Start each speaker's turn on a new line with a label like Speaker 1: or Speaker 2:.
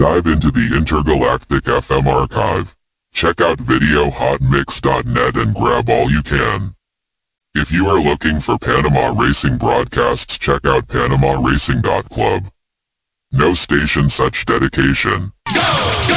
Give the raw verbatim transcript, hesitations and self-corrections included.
Speaker 1: Dive into the Intergalactic F M archive. Check out video hot mix dot net and grab all you can. If you are looking for Panama racing broadcasts, check out panama racing dot club. No station such dedication.